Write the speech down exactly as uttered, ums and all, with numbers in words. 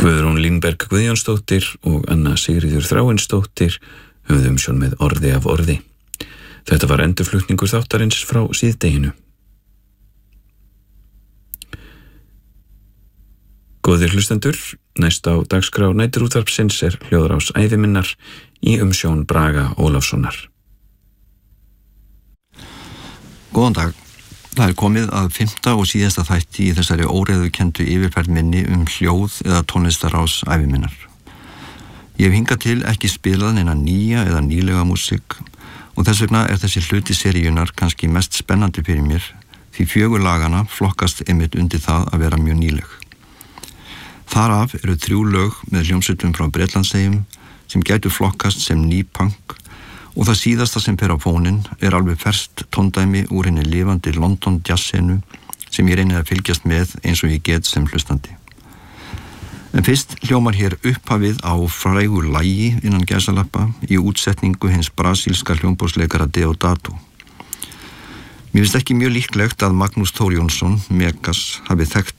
Guðrún Línberg Guðjónsdóttir og Anna Sigríður Þráinsdóttir höfðu umsjón með Orði af orði. Þetta var endurflutningur þáttarins frá síðdeginu. Góðir hlustendur, næst á dagskrá næturútvarpsins er hljóðrás æviminnar í umsjón Braga Ólafssonar. Góðan dag. Það er komið að fimmta og síðasta þætti í þessari óreiðukenndu yfirferð minni um hljóð eða tónlistarás æviminnar. Ég hef hingað til ekki spilað neina nýja eða nýlega músík og þess vegna er þessi hluti seríunar kannski mest spennandi fyrir mér því fjögur lagana flokkast einmitt undir það að vera mjög nýleg. Þar af eru þrjú lög með hljómsveitum frá Bretlandseyjum sem gætu flokkast sem ný punk og það síðasta sem fer á fóninn er alveg ferskt tóndæmi úr henni lifandi London jazzsenu sem ég reyni að fylgjast með eins og ég get sem hlustandi. En fyrst hljómar hér upphafið á frægu lagi innan gæsalappa í útsetningu hins brasílska hljómborðsleikara Deodato. Mér finnst ekki mjög líklegt að Magnús Þór Jónsson, Megas, hafi þekkt